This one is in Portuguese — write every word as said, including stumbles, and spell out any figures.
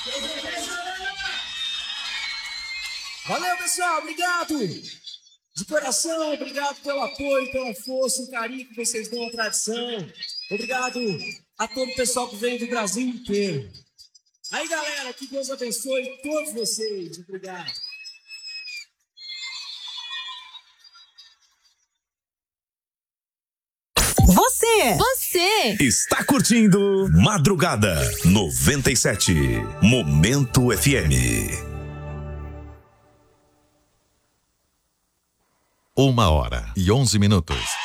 Valeu, pessoal, obrigado! De coração, obrigado pelo apoio, pela força, o carinho que vocês dão à tradição. Obrigado a todo o pessoal que vem do Brasil inteiro. Aí, galera, que Deus abençoe todos vocês. Obrigado. Você, você está curtindo Madrugada noventa e sete, Momento F M. Uma hora e onze minutos.